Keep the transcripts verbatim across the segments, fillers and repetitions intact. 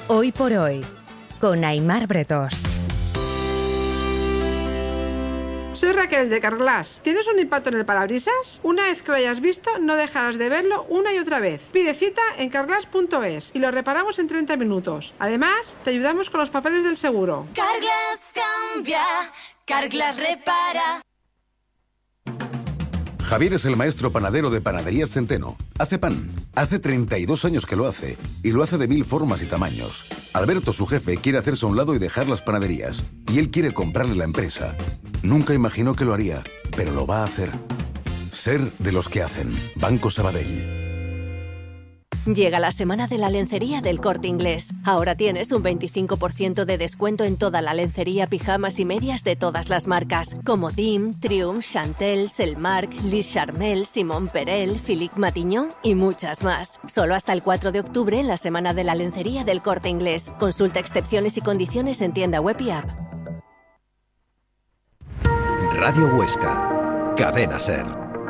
Hoy por hoy, con Aimar Bretós. Soy Raquel de Carglass. ¿Tienes un impacto en el parabrisas? Una vez que lo hayas visto, no dejarás de verlo una y otra vez. Pide cita en carglass punto es y lo reparamos en treinta minutos. Además, te ayudamos con los papeles del seguro. Carglass cambia, Carglass repara. Javier es el maestro panadero de Panaderías Centeno. Hace pan. Hace treinta y dos años que lo hace. Y lo hace de mil formas y tamaños. Alberto, su jefe, quiere hacerse a un lado y dejar las panaderías. Y él quiere comprarle la empresa. Nunca imaginó que lo haría, pero lo va a hacer. Ser de los que hacen. Banco Sabadell. Llega la semana de la lencería del Corte Inglés. Ahora tienes un veinticinco por ciento de descuento en toda la lencería, pijamas y medias de todas las marcas, como Dim, Triumph, Chantel, Selmark, Lis Charmel, Simón Perel, Philippe Matignon y muchas más. Solo hasta el cuatro de octubre en la semana de la lencería del Corte Inglés. Consulta excepciones y condiciones en tienda web y app. Radio Huesca, Cadena SER.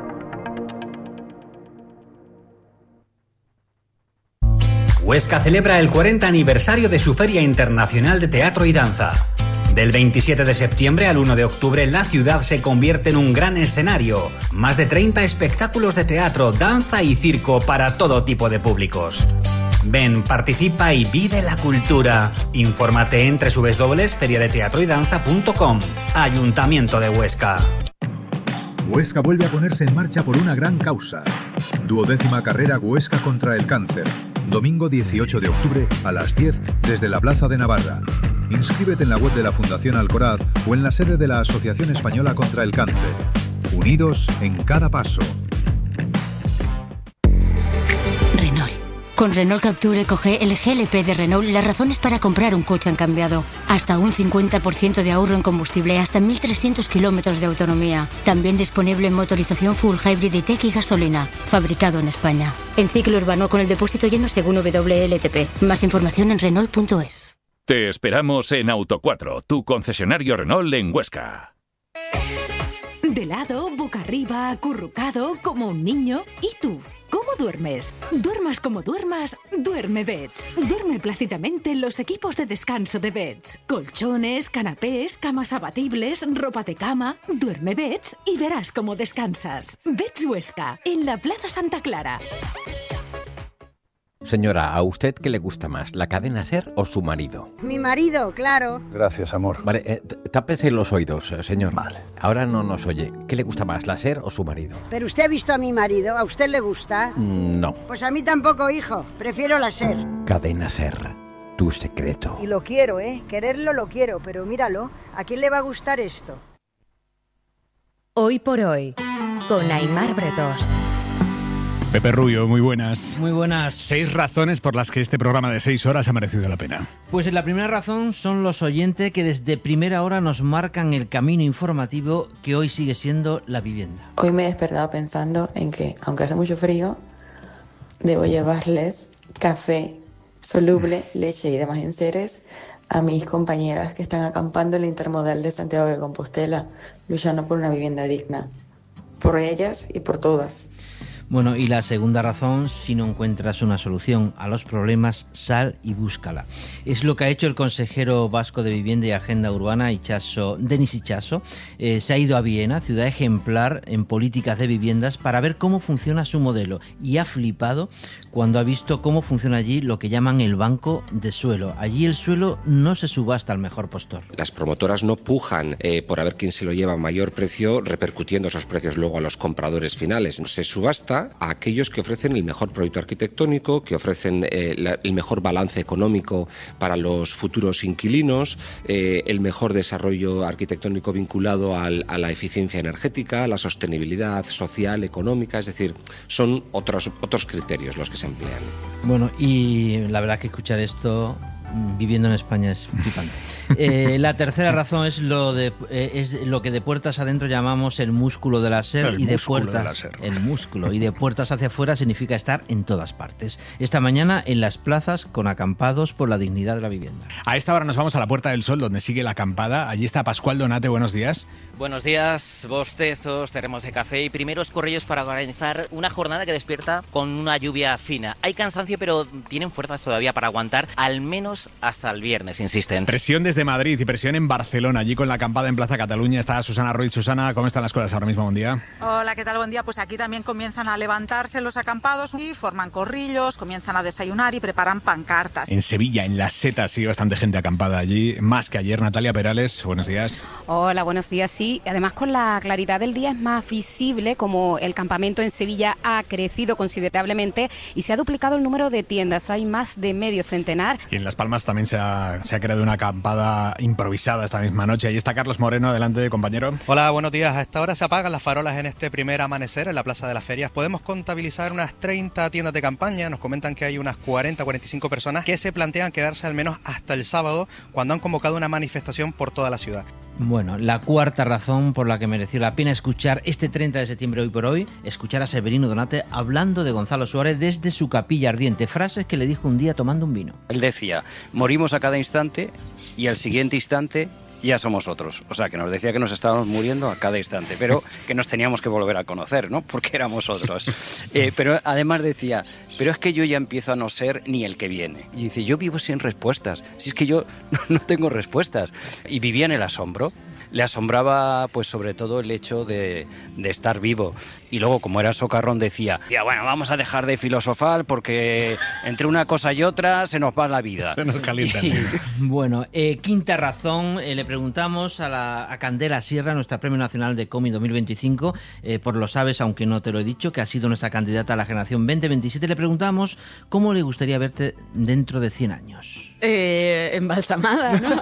Huesca celebra el cuarenta aniversario de su Feria Internacional de Teatro y Danza. Del veintisiete de septiembre al uno de octubre, la ciudad se convierte en un gran escenario. Más de treinta espectáculos de teatro, danza y circo para todo tipo de públicos. Ven, participa y vive la cultura. Infórmate en doble u doble u doble u punto feria de teatro y danza punto com. Ayuntamiento de Huesca. Huesca vuelve a ponerse en marcha por una gran causa. Duodécima carrera Huesca contra el cáncer. Domingo dieciocho de octubre a las diez desde la Plaza de Navarra. Inscríbete en la web de la Fundación Alcoraz o en la sede de la Asociación Española contra el Cáncer. Unidos en cada paso. Renault. Con Renault Capture coge el G L P de Renault. Las razones para comprar un coche han cambiado. Hasta un cincuenta por ciento de ahorro en combustible, hasta mil trescientos kilómetros de autonomía. También disponible en motorización full hybrid y tech y gasolina. Fabricado en España. En ciclo urbano con el depósito lleno según W L T P. Más información en Renault punto es. Te esperamos en Auto cuatro, tu concesionario Renault en Huesca. De lado, boca arriba, acurrucado, como un niño. ¿Y tú? ¿Cómo duermes? Duermas como duermas, duerme Beds. Duerme plácidamente en los equipos de descanso de Beds. Colchones, canapés, camas abatibles, ropa de cama. Duerme Beds y verás cómo descansas. Beds Huesca, en la Plaza Santa Clara. Señora, ¿a usted qué le gusta más, la cadena SER o su marido? Mi marido, claro. Gracias, amor. Vale, eh, tápese los oídos, señor. Vale. Ahora no nos oye. ¿Qué le gusta más, la SER o su marido? ¿Pero usted ha visto a mi marido? ¿A usted le gusta? Mm, no. Pues a mí tampoco, hijo. Prefiero la SER. Cadena SER, tu secreto. Y lo quiero, ¿eh? Quererlo lo quiero, pero míralo. ¿A quién le va a gustar esto? Hoy por hoy, con Aimar Bretós. Pepe Rubio, muy buenas. Muy buenas. Seis razones por las que este programa de seis horas ha merecido la pena. Pues la primera razón son los oyentes que desde primera hora nos marcan el camino informativo que hoy sigue siendo la vivienda. Hoy me he despertado pensando en que, aunque hace mucho frío, debo llevarles café soluble, leche y demás enseres a mis compañeras que están acampando en el intermodal de Santiago de Compostela, luchando por una vivienda digna. Por ellas y por todas. Bueno, y la segunda razón, si no encuentras una solución a los problemas, sal y búscala. Es lo que ha hecho el consejero vasco de Vivienda y Agenda Urbana, Itxaso, Denis Itxaso. Eh, se ha ido a Viena, ciudad ejemplar en políticas de viviendas, para ver cómo funciona su modelo. Y ha flipado cuando ha visto cómo funciona allí lo que llaman el banco de suelo. Allí el suelo no se subasta al mejor postor. Las promotoras no pujan eh, por a ver quién se lo lleva a mayor precio, repercutiendo esos precios luego a los compradores finales. Se subasta a aquellos que ofrecen el mejor proyecto arquitectónico, que ofrecen eh, la, el mejor balance económico para los futuros inquilinos, eh, el mejor desarrollo arquitectónico vinculado al, a la eficiencia energética, a la sostenibilidad social, económica, es decir, son otros, otros criterios los que se emplean. Bueno, y la verdad que escuchar esto viviendo en España es flipante. Eh, la tercera razón es lo de eh, es lo que de puertas adentro llamamos el músculo de la SER, el y de músculo puertas de la SER. el músculo y de puertas hacia afuera significa estar en todas partes. Esta mañana en las plazas con acampados por la dignidad de la vivienda. A esta hora nos vamos a la Puerta del Sol, donde sigue la acampada. Allí está Pascual Donate, buenos días. Buenos días, bostezos, termos de café y primeros corrillos para organizar una jornada que despierta con una lluvia fina. Hay cansancio, pero tienen fuerzas todavía para aguantar al menos menos hasta el viernes, insisten. Presión desde Madrid y presión en Barcelona, allí con la acampada en Plaza Cataluña. Está Susana Ruiz. Susana, ¿cómo están las cosas ahora mismo? Buen día. Hola, ¿qué tal? Buen día. Pues aquí también comienzan a levantarse los acampados y forman corrillos, comienzan a desayunar y preparan pancartas. En Sevilla, en Las Setas, sí, bastante gente acampada allí, más que ayer. Natalia Perales, buenos días. Hola, buenos días. Sí, además con la claridad del día es más visible como el campamento en Sevilla ha crecido considerablemente y se ha duplicado el número de tiendas. Hay más de medio centenar. Y en Las Palmas también se ha, se ha creado una acampada improvisada esta misma noche. Ahí está Carlos Moreno, adelante, compañero. Hola, buenos días. A esta hora se apagan las farolas en este primer amanecer en la Plaza de las Ferias. Podemos contabilizar unas treinta tiendas de campaña. Nos comentan que hay unas cuarenta a cuarenta y cinco personas que se plantean quedarse al menos hasta el sábado, cuando han convocado una manifestación por toda la ciudad. Bueno, la cuarta razón por la que mereció la pena escuchar este treinta de septiembre hoy por hoy, escuchar a Severino Donate hablando de Gonzalo Suárez desde su capilla ardiente, frases que le dijo un día tomando un vino. Él decía, morimos a cada instante y al siguiente instante ya somos otros. O sea, que nos decía que nos estábamos muriendo a cada instante, pero que nos teníamos que volver a conocer, ¿no? Porque éramos otros. Eh, pero además decía, pero es que yo ya empiezo a no ser ni el que viene. Y dice, yo vivo sin respuestas. Si es que yo no, no tengo respuestas. Y vivía en el asombro. Le asombraba, pues, sobre todo el hecho de, de estar vivo. Y luego, como era socarrón, decía, ya, bueno, vamos a dejar de filosofar porque entre una cosa y otra se nos va la vida. Se nos calienta. Y, bueno, eh, quinta razón, eh, le preguntamos a, la, a Candela Sierra, nuestra Premio Nacional de Cómic dos mil veinticinco, eh, por lo sabes, aunque no te lo he dicho, que ha sido nuestra candidata a la generación veinte veintisiete, le preguntamos cómo le gustaría verte dentro de cien años. Eh, embalsamada, ¿no?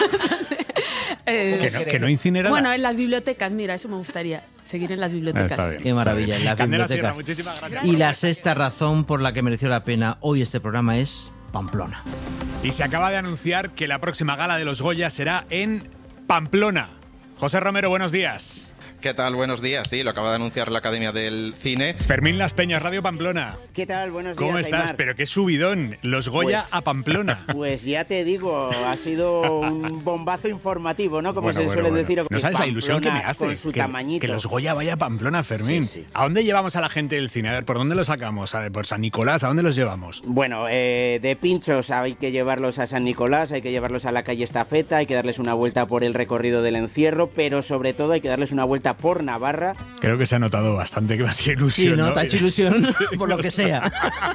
Eh, que, no, que no incinerada. Bueno, en las bibliotecas, mira, eso me gustaría, seguir en las bibliotecas. Ah, bien, qué maravilla, en las Candela bibliotecas. Sierra, muchísimas gracias. Y la sexta razón por la que mereció la pena hoy este programa es Pamplona. Y se acaba de anunciar que la próxima gala de los Goya será en Pamplona. José Romero, buenos días. ¿Qué tal? Buenos días. Sí, lo acaba de anunciar la Academia del Cine. Fermín Las Peñas, Radio Pamplona. ¿Qué tal? Buenos días, ¿Cómo estás? Aymar. Pero qué subidón. Los Goya pues, a Pamplona. Pues ya te digo, ha sido un bombazo informativo, ¿no? Como bueno, se bueno, suele bueno. decir. No sabes Pamplona, la ilusión que me hace. Con su que, tamañito. que los Goya vaya a Pamplona, Fermín. Sí, sí. ¿A dónde llevamos a la gente del cine? A ver, ¿por dónde los sacamos? A ver, ¿por San Nicolás? ¿A dónde los llevamos? Bueno, eh, de pinchos hay que llevarlos a San Nicolás, hay que llevarlos a la calle Estafeta, hay que darles una vuelta por el recorrido del encierro, pero sobre todo hay que darles una vuelta por Navarra. Creo que se ha notado bastante que me hacía ilusión. Sí, ¿no? ¿no? Te ha hecho ilusión por lo que sea.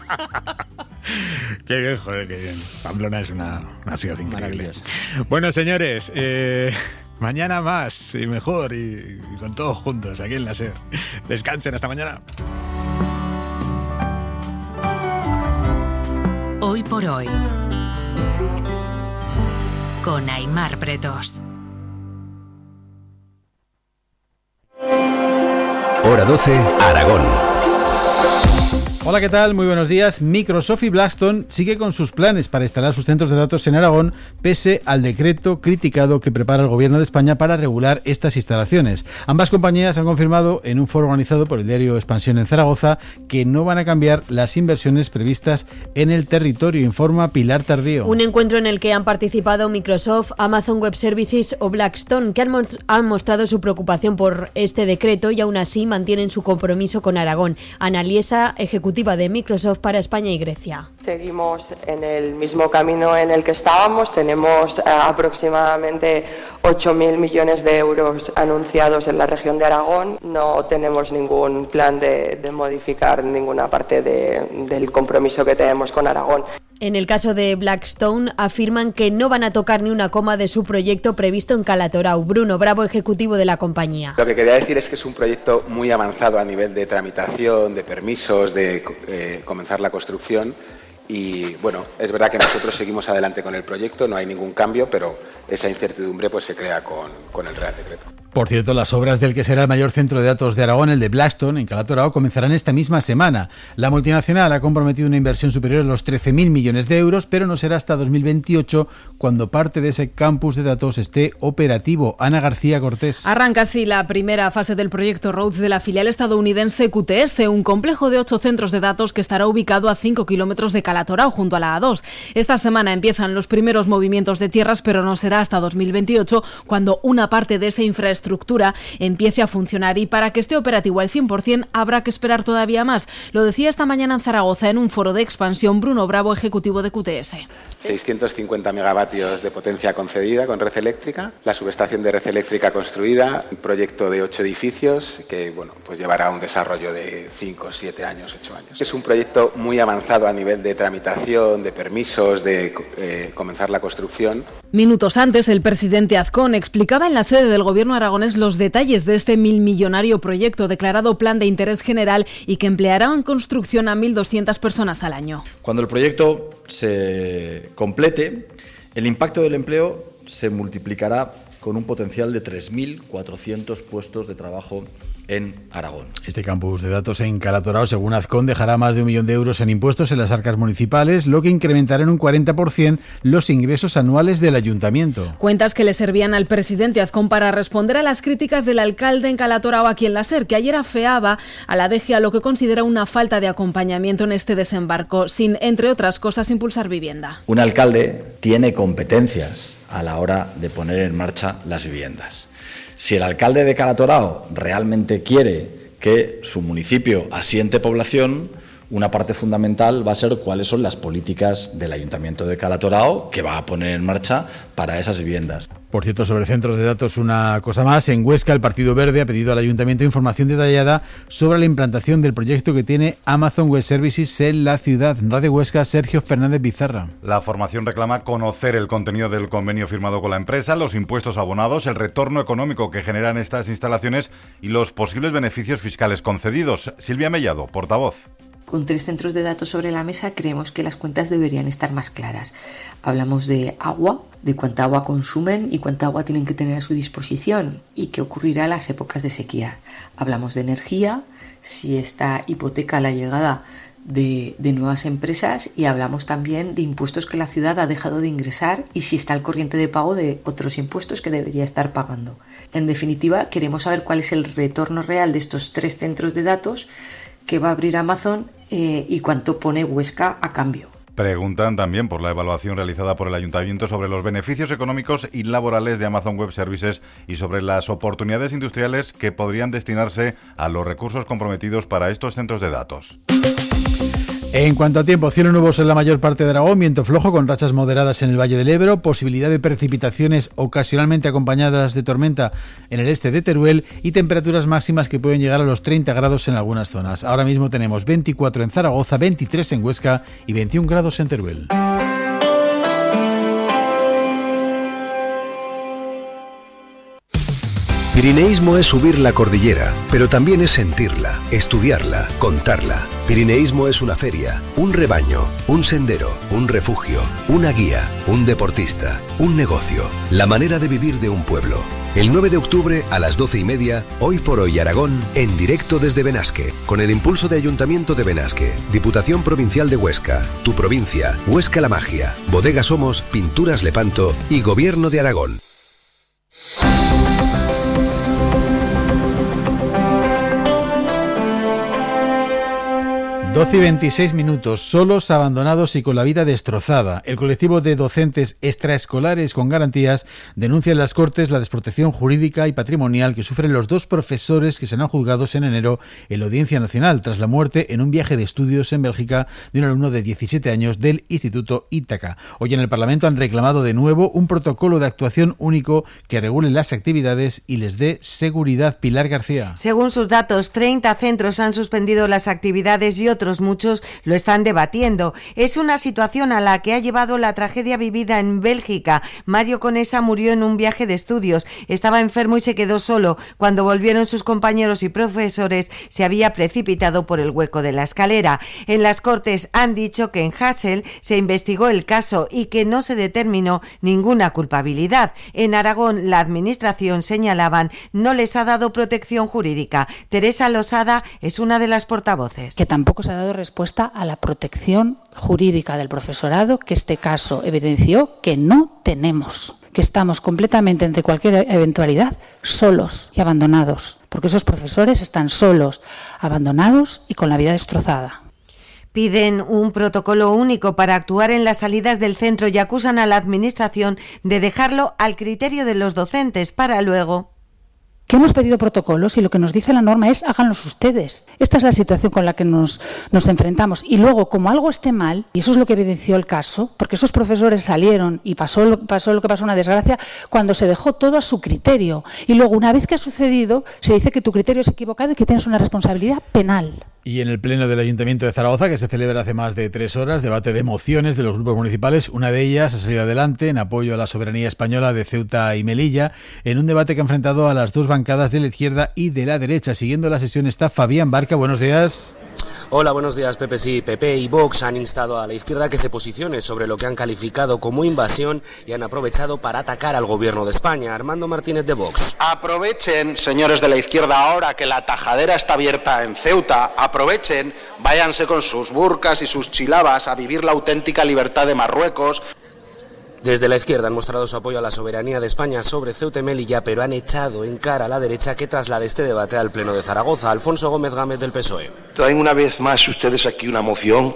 Qué bien, joder, qué bien. Pamplona es una, una ciudad increíble. Bueno, señores, eh, mañana más y mejor y, y con todos juntos aquí en la SER. Descansen, hasta mañana. Hoy por hoy, con Aymar Bretos. Hora doce, Aragón. Hola, ¿qué tal? Muy buenos días. Microsoft y Blackstone sigue con sus planes para instalar sus centros de datos en Aragón, pese al decreto criticado que prepara el Gobierno de España para regular estas instalaciones. Ambas compañías han confirmado en un foro organizado por el diario Expansión en Zaragoza que no van a cambiar las inversiones previstas en el territorio, informa Pilar Tardío. Un encuentro en el que han participado Microsoft, Amazon Web Services o Blackstone, que han, most- han mostrado su preocupación por este decreto y aún así mantienen su compromiso con Aragón. Ana Liesa, ejecutiva de Microsoft para España y Grecia. Seguimos en el mismo camino en el que estábamos. Tenemos eh, aproximadamente ocho mil millones de euros anunciados en la región de Aragón. No tenemos ningún plan de, de modificar ninguna parte de, del compromiso que tenemos con Aragón. En el caso de Blackstone, afirman que no van a tocar ni una coma de su proyecto previsto en Calatorao. Bruno Bravo, ejecutivo de la compañía. Lo que quería decir es que es un proyecto muy avanzado a nivel de tramitación, de permisos, de eh, comenzar la construcción. Y bueno, es verdad que nosotros seguimos adelante con el proyecto, no hay ningún cambio, pero esa incertidumbre pues se crea con, con el Real Decreto. Por cierto, las obras del que será el mayor centro de datos de Aragón, el de Blackstone, en Calatorao, comenzarán esta misma semana. La multinacional ha comprometido una inversión superior a los trece mil millones de euros, pero no será hasta dos mil veintiocho cuando parte de ese campus de datos esté operativo. Ana García Cortés. Arranca así la primera fase del proyecto Rhodes de la filial estadounidense Q T S, un complejo de ocho centros de datos que estará ubicado a cinco kilómetros de Calatorao, junto a la A dos. Esta semana empiezan los primeros movimientos de tierras, pero no será hasta dos mil veintiocho cuando una parte de esa infraestructura infraestructura empiece a funcionar, y para que esté operativo al cien por ciento habrá que esperar todavía más. Lo decía esta mañana en Zaragoza en un foro de expansión Bruno Bravo, ejecutivo de Q T S. seiscientos cincuenta megavatios de potencia concedida con red eléctrica, la subestación de red eléctrica construida, un proyecto de ocho edificios que bueno, pues llevará un desarrollo de cinco, siete años, ocho años. Es un proyecto muy avanzado a nivel de tramitación, de permisos, de eh, comenzar la construcción. Minutos antes, el presidente Azcón explicaba en la sede del Gobierno aragonés los detalles de este milmillonario proyecto declarado Plan de Interés General y que empleará en construcción a mil doscientas personas al año. Cuando el proyecto se complete, el impacto del empleo se multiplicará con un potencial de tres mil cuatrocientos puestos de trabajo en Aragón. Este campus de datos en Calatorao, según Azcón, dejará más de un millón de euros en impuestos en las arcas municipales, lo que incrementará en un cuarenta por ciento los ingresos anuales del ayuntamiento. Cuentas que le servían al presidente Azcón para responder a las críticas del alcalde en Calatorao, aquí en la SER, que ayer afeaba a la D G A lo que considera una falta de acompañamiento en este desembarco, sin, entre otras cosas, impulsar vivienda. Un alcalde tiene competencias a la hora de poner en marcha las viviendas. Si el alcalde de Calatorao realmente quiere que su municipio asiente población, una parte fundamental va a ser cuáles son las políticas del Ayuntamiento de Calatorao que va a poner en marcha para esas viviendas. Por cierto, sobre centros de datos, una cosa más. En Huesca, el Partido Verde ha pedido al Ayuntamiento información detallada sobre la implantación del proyecto que tiene Amazon Web Services en la ciudad. Radio Huesca, Sergio Fernández Bizarra. La formación reclama conocer el contenido del convenio firmado con la empresa, los impuestos abonados, el retorno económico que generan estas instalaciones y los posibles beneficios fiscales concedidos. Silvia Mellado, portavoz. Con tres centros de datos sobre la mesa, creemos que las cuentas deberían estar más claras. Hablamos de agua, de cuánta agua consumen y cuánta agua tienen que tener a su disposición y qué ocurrirá en las épocas de sequía. Hablamos de energía, si esta hipoteca la llegada de, de nuevas empresas, y hablamos también de impuestos que la ciudad ha dejado de ingresar y si está al corriente de pago de otros impuestos que debería estar pagando. En definitiva, queremos saber cuál es el retorno real de estos tres centros de datos que va a abrir Amazon eh, y cuánto pone Huesca a cambio. Preguntan también por la evaluación realizada por el Ayuntamiento sobre los beneficios económicos y laborales de Amazon Web Services y sobre las oportunidades industriales que podrían destinarse a los recursos comprometidos para estos centros de datos. En cuanto a tiempo, cielo nuboso en la mayor parte de Aragón, viento flojo con rachas moderadas en el Valle del Ebro, posibilidad de precipitaciones ocasionalmente acompañadas de tormenta en el este de Teruel y temperaturas máximas que pueden llegar a los treinta grados en algunas zonas. Ahora mismo tenemos veinticuatro en Zaragoza, veintitrés en Huesca y veintiún grados en Teruel. Pirineísmo es subir la cordillera, pero también es sentirla, estudiarla, contarla. Pirineísmo es una feria, un rebaño, un sendero, un refugio, una guía, un deportista, un negocio, la manera de vivir de un pueblo. El nueve de octubre a las doce y media, Hoy por Hoy Aragón, en directo desde Benasque, con el impulso de Ayuntamiento de Benasque, Diputación Provincial de Huesca, Tu Provincia, Huesca la Magia, Bodega Somos, Pinturas Lepanto y Gobierno de Aragón. doce y veintiséis minutos, solos, abandonados y con la vida destrozada. El colectivo de docentes extraescolares con garantías denuncia en las Cortes la desprotección jurídica y patrimonial que sufren los dos profesores que serán juzgados en enero en la Audiencia Nacional tras la muerte en un viaje de estudios en Bélgica de un alumno de diecisiete años del Instituto Ítaca. Hoy en el Parlamento han reclamado de nuevo un protocolo de actuación único que regule las actividades y les dé seguridad. Pilar García. Según sus datos, treinta centros han suspendido las actividades y otros muchos lo están debatiendo. Es una situación a la que ha llevado la tragedia vivida en Bélgica. Mario Conesa murió en un viaje de estudios. Estaba enfermo y se quedó solo. Cuando volvieron sus compañeros y profesores, se había precipitado por el hueco de la escalera. En las Cortes han dicho que en Hasel se investigó el caso y que no se determinó ninguna culpabilidad. En Aragón, la administración, señalaban, no les ha dado protección jurídica. Teresa Losada es una de las portavoces. Que tampoco se ha dado respuesta a la protección jurídica del profesorado, que este caso evidenció que no tenemos, que estamos completamente ante cualquier eventualidad solos y abandonados, porque esos profesores están solos, abandonados y con la vida destrozada. Piden un protocolo único para actuar en las salidas del centro y acusan a la administración de dejarlo al criterio de los docentes para luego... que hemos pedido protocolos y lo que nos dice la norma es háganlos ustedes. Esta es la situación con la que nos, nos enfrentamos. Y luego, como algo esté mal, y eso es lo que evidenció el caso, porque esos profesores salieron y pasó, pasó lo que pasó, una desgracia, cuando se dejó todo a su criterio. Y luego, una vez que ha sucedido, se dice que tu criterio es equivocado y que tienes una responsabilidad penal. Y en el Pleno del Ayuntamiento de Zaragoza, que se celebra hace más de tres horas, debate de mociones de los grupos municipales. Una de ellas ha salido adelante en apoyo a la soberanía española de Ceuta y Melilla, en un debate que ha enfrentado a las dos bancadas de la izquierda y de la derecha. Siguiendo la sesión está Fabián Barca. Buenos días. Hola, buenos días, Pepe. Sí, P P y Vox han instado a la izquierda que se posicione sobre lo que han calificado como invasión y han aprovechado para atacar al gobierno de España. Armando Martínez, de Vox. Aprovechen, señores de la izquierda, ahora que la tajadera está abierta en Ceuta, aprovechen, váyanse con sus burcas y sus chilabas a vivir la auténtica libertad de Marruecos. Desde la izquierda han mostrado su apoyo a la soberanía de España sobre Ceuta y Melilla, pero han echado en cara a la derecha que traslade este debate al Pleno de Zaragoza. Alfonso Gómez Gámez, del P S O E. Traen una vez más ustedes aquí una moción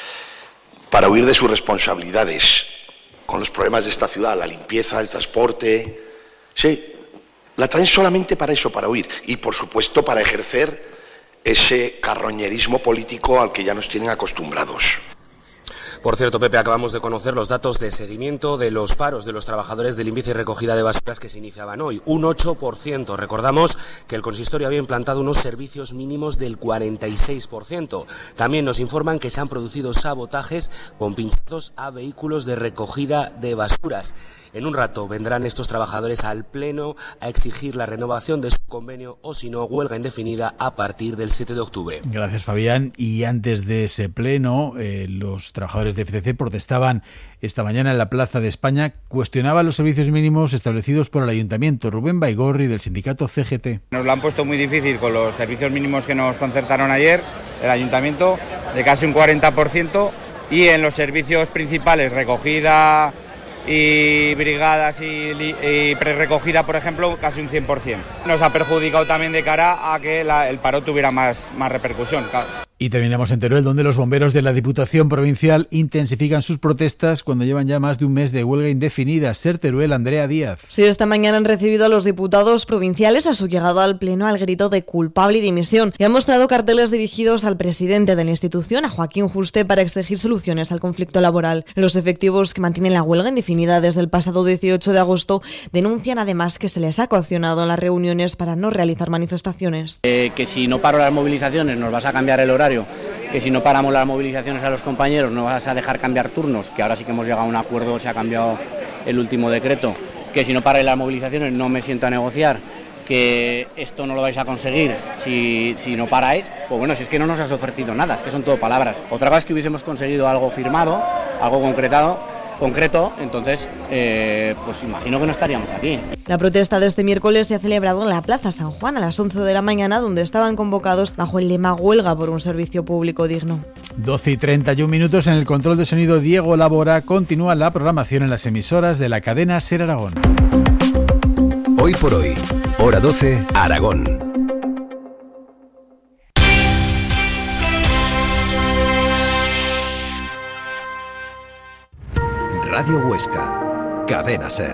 para huir de sus responsabilidades con los problemas de esta ciudad, la limpieza, el transporte. Sí, la traen solamente para eso, para huir. Y, por supuesto, para ejercer ese carroñerismo político al que ya nos tienen acostumbrados. Por cierto, Pepe, acabamos de conocer los datos de seguimiento de los paros de los trabajadores de limpieza y recogida de basuras que se iniciaban hoy. Un ocho por ciento. Recordamos que el consistorio había implantado unos servicios mínimos del cuarenta y seis por ciento. También nos informan que se han producido sabotajes con pinchazos a vehículos de recogida de basuras. En un rato vendrán estos trabajadores al Pleno a exigir la renovación de su convenio o, si no, huelga indefinida a partir del siete de octubre. Gracias, Fabián. Y antes de ese Pleno, eh, los trabajadores de F C C protestaban esta mañana en la Plaza de España, cuestionaban los servicios mínimos establecidos por el Ayuntamiento. Rubén Baigorri, del sindicato C G T. Nos lo han puesto muy difícil con los servicios mínimos que nos concertaron ayer, el Ayuntamiento, de casi un cuarenta por ciento, y en los servicios principales, recogida y brigadas y, y pre-recogida, por ejemplo, casi un cien por ciento. Nos ha perjudicado también de cara a que la, el paro tuviera más, más repercusión, claro. Y terminamos en Teruel, donde los bomberos de la Diputación Provincial intensifican sus protestas cuando llevan ya más de un mes de huelga indefinida. Ser Teruel, Andrea Díaz. Sí, esta mañana han recibido a los diputados provinciales a su llegada al Pleno al grito de culpable y dimisión y han mostrado carteles dirigidos al presidente de la institución, a Joaquín Juste, para exigir soluciones al conflicto laboral. Los efectivos que mantienen la huelga indefinida desde el pasado dieciocho de agosto denuncian además que se les ha coaccionado en las reuniones para no realizar manifestaciones. Eh, que si no paro las movilizaciones nos vas a cambiar el horario, que si no paramos las movilizaciones a los compañeros no vas a dejar cambiar turnos, que ahora sí que hemos llegado a un acuerdo, se ha cambiado el último decreto, que si no paráis las movilizaciones no me siento a negociar, que esto no lo vais a conseguir si, si no paráis, pues bueno, si es que no nos has ofrecido nada, es que son todo palabras. Otra vez que hubiésemos conseguido algo firmado, algo concretado, concreto, entonces eh, pues imagino que no estaríamos aquí. La protesta de este miércoles se ha celebrado en la Plaza San Juan a las once de la mañana, donde estaban convocados bajo el lema Huelga por un servicio público digno. doce y treinta y un minutos. En el control de sonido, Diego Labora. Continúa la programación en las emisoras de la cadena SER Aragón. Hoy por hoy, hora doce, Aragón. Radio Huesca, Cadena SER.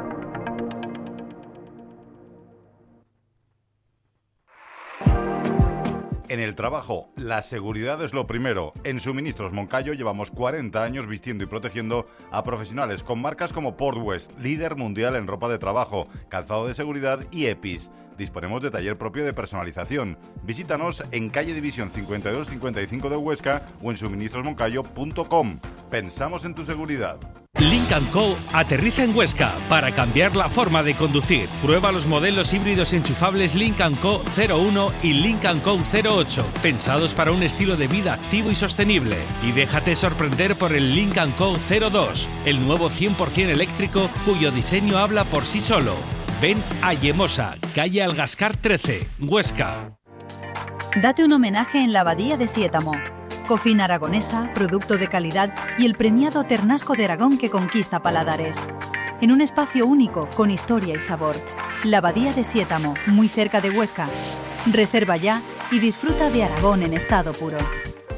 En el trabajo, la seguridad es lo primero. En Suministros Moncayo llevamos cuarenta años vistiendo y protegiendo a profesionales con marcas como Port West, líder mundial en ropa de trabajo, calzado de seguridad y EPIs. Disponemos de taller propio de personalización. Visítanos en calle División cincuenta y dos cincuenta y cinco de Huesca o en suministros moncayo punto com. Pensamos en tu seguridad. Lynk and Co aterriza en Huesca para cambiar la forma de conducir. Prueba los modelos híbridos enchufables Lynk and Co cero uno y Lynk and Co cero ocho, pensados para un estilo de vida activo y sostenible. Y déjate sorprender por el Lynk and Co cero dos, el nuevo cien por ciento eléctrico cuyo diseño habla por sí solo. Ven a Yemosa, calle Algascar trece, Huesca. Date un homenaje en la Abadía de Siétamo. Cocina aragonesa, producto de calidad y el premiado Ternasco de Aragón que conquista paladares. En un espacio único, con historia y sabor. La Abadía de Siétamo, muy cerca de Huesca. Reserva ya y disfruta de Aragón en estado puro.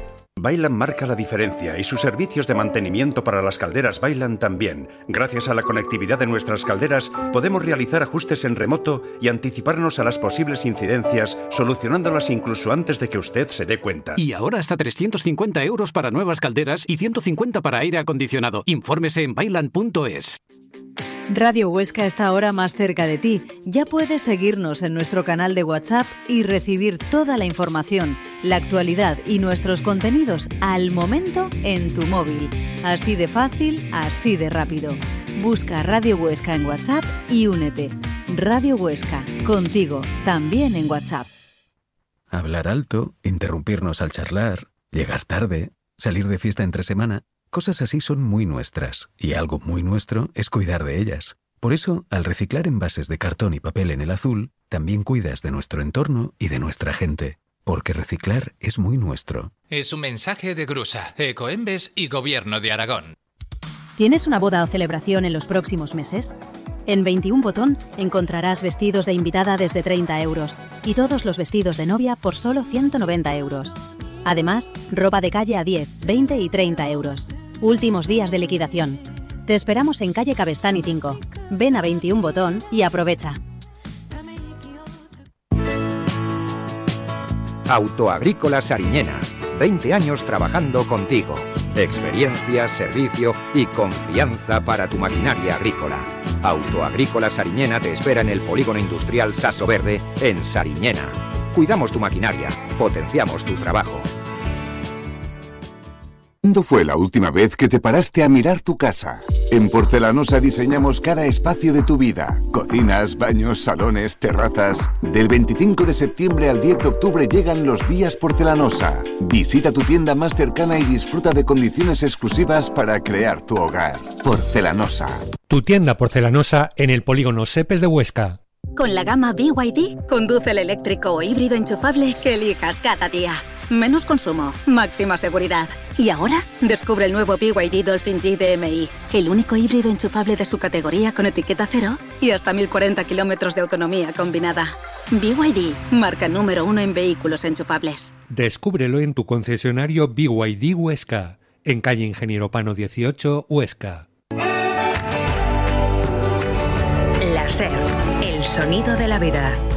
Vaillant marca la diferencia y sus servicios de mantenimiento para las calderas Vaillant también. Gracias a la conectividad de nuestras calderas, podemos realizar ajustes en remoto y anticiparnos a las posibles incidencias, solucionándolas incluso antes de que usted se dé cuenta. Y ahora hasta trescientos cincuenta euros para nuevas calderas y ciento cincuenta para aire acondicionado. Infórmese en vaillant punto es. Radio Huesca está ahora más cerca de ti. Ya puedes seguirnos en nuestro canal de WhatsApp y recibir toda la información, la actualidad y nuestros contenidos al momento en tu móvil. Así de fácil, así de rápido. Busca Radio Huesca en WhatsApp y únete. Radio Huesca, contigo, también en WhatsApp. Hablar alto, interrumpirnos al charlar, llegar tarde, salir de fiesta entre semana... Cosas así son muy nuestras, y algo muy nuestro es cuidar de ellas. Por eso, al reciclar envases de cartón y papel en el azul, también cuidas de nuestro entorno y de nuestra gente. Porque reciclar es muy nuestro. Es un mensaje de Grusa, Ecoembes y Gobierno de Aragón. ¿Tienes una boda o celebración en los próximos meses? En veintiún Botón encontrarás vestidos de invitada desde treinta euros y todos los vestidos de novia por solo ciento noventa euros. Además, ropa de calle a diez, veinte y treinta euros. Últimos días de liquidación. Te esperamos en calle Cabestany cinco. Ven a veintiún Botón y aprovecha. Autoagrícola Sariñena. veinte años trabajando contigo. Experiencia, servicio y confianza para tu maquinaria agrícola. Autoagrícola Sariñena te espera en el polígono industrial Saso Verde, en Sariñena. Cuidamos tu maquinaria, potenciamos tu trabajo. ¿Cuándo fue la última vez que te paraste a mirar tu casa? En Porcelanosa diseñamos cada espacio de tu vida. Cocinas, baños, salones, terrazas. Del veinticinco de septiembre al diez de octubre llegan los días Porcelanosa. Visita tu tienda más cercana y disfruta de condiciones exclusivas para crear tu hogar. Porcelanosa. Tu tienda Porcelanosa en el polígono Sepes de Huesca. Con la gama B Y D, conduce el eléctrico o híbrido enchufable que elijas cada día. Menos consumo, máxima seguridad. Y ahora, descubre el nuevo B Y D Dolphin G D M I, el único híbrido enchufable de su categoría con etiqueta cero y hasta mil cuarenta kilómetros de autonomía combinada. B Y D, marca número uno en vehículos enchufables. Descúbrelo en tu concesionario B Y D Huesca, en calle Ingeniero Pano dieciocho, Huesca. La SER, el sonido de la vida.